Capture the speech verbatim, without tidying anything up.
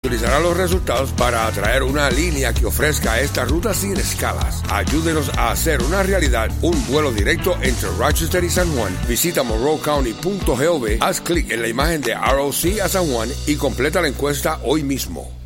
utilizará los resultados para atraer una línea que ofrezca esta ruta sin escalas. Ayúdenos a hacer una realidad un vuelo directo entre Rochester y San Juan. Visita monroe county punto gov, haz clic en la imagen de R O C a San Juan y completa la encuesta hoy mismo.